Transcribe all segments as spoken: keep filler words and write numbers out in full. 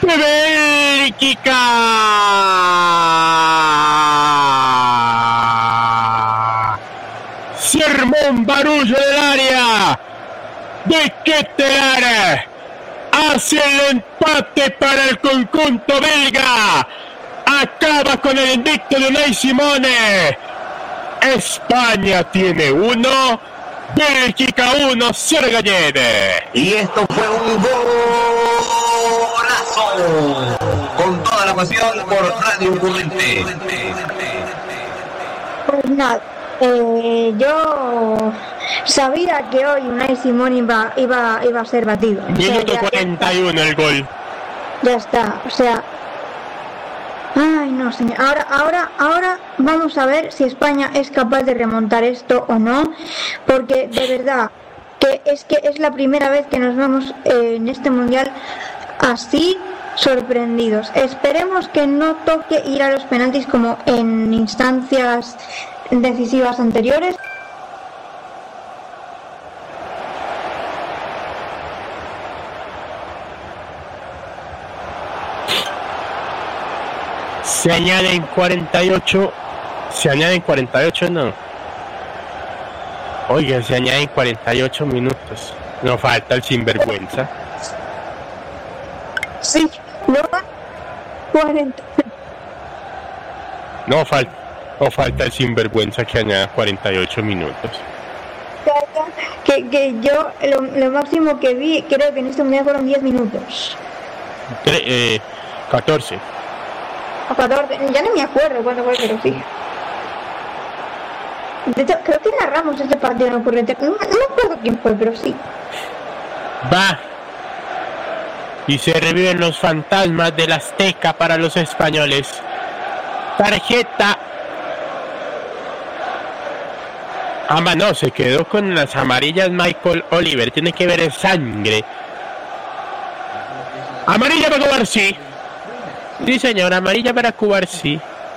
de Bélgica. Se armó un barullo del área de Ketelaere. Hace el empate para el conjunto belga. Acaba con el invicto de Unai Simone. España tiene uno, Bélgica uno, Sergallede. Y esto fue un golazo. Con toda la pasión por Radio Currente. Pues nada, eh, yo sabía que hoy Unai Simone iba, iba, iba a ser batido. Minuto o sea, cuarenta y uno el gol. Ya está, o sea... Ay, no, señor. Ahora, ahora, ahora vamos a ver si España es capaz de remontar esto o no, porque de verdad que es que es la primera vez que nos vemos eh, en este mundial así sorprendidos. Esperemos que no toque ir a los penaltis como en instancias decisivas anteriores. Se añaden cuarenta y ocho. Se añaden cuarenta y ocho, no. Oiga, se añaden cuarenta y ocho minutos. No falta el sinvergüenza. Sí, no. cuarenta. No falta, no falta el sinvergüenza que añada cuarenta y ocho minutos. Que, que yo lo, lo máximo que vi, creo que en este mundial fueron diez minutos. Tre- eh, catorce. O catorce, ya no me acuerdo cuándo fue, pero sí. De hecho, creo que narramos ese partido en Ocurrente. No, no me acuerdo quién fue, pero sí. Va. Y se reviven los fantasmas del Azteca para los españoles. Tarjeta. Ah, no, se quedó con las amarillas Michael Oliver. Tiene que ver el sangre. Amarilla para Cubarsí. Sí, señor, amarilla para Cubarsí.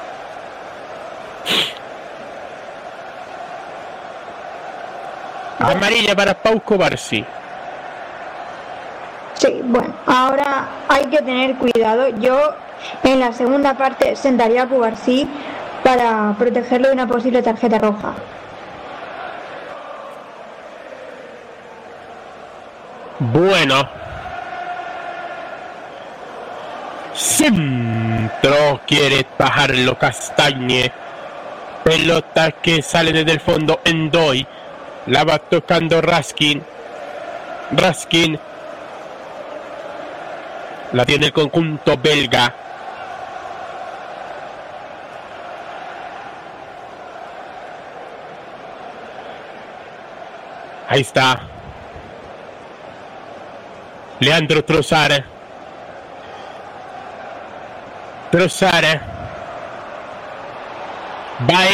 Amarilla para Pau Cubarsí. Sí, bueno, ahora hay que tener cuidado. Yo en la segunda parte sentaría a Cubarsí para protegerlo de una posible tarjeta roja. Bueno. Centro, quiere bajarlo Castagne. Pelota que sale desde el fondo. Endoy. La va tocando Raskin. Raskin. La tiene el conjunto belga. Ahí está. Leandro Trossard. Trossard. Va